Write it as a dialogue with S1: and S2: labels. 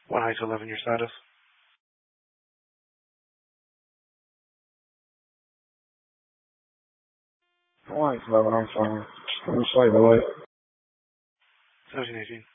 S1: 1 height to 11, your status.
S2: Alright, so I'm fine. I'm slightly late.
S1: 1718.